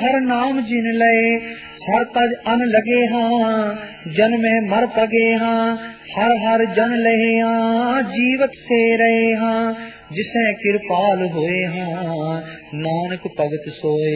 हर नाम जिन लए, हर तज अन लगे हाँ, जन्मे मर पगे हाँ, हर हर जन लहे हाँ, जीवत से रहे हाँ, जिसे कृपाल होए हाँ, नानक भगत सोए।